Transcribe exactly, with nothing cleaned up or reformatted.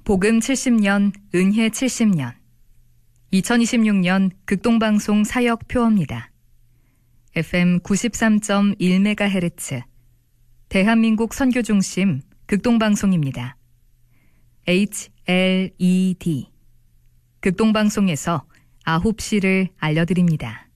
복음 칠십 년, 은혜 칠십 년. 이천이십육 년 극동방송 사역 표어입니다. 에프엠 구십삼 점 일 메가헤르츠 대한민국 선교중심 극동방송입니다. 에이치 엘 이 디 극동방송에서 아홉 시를 알려드립니다.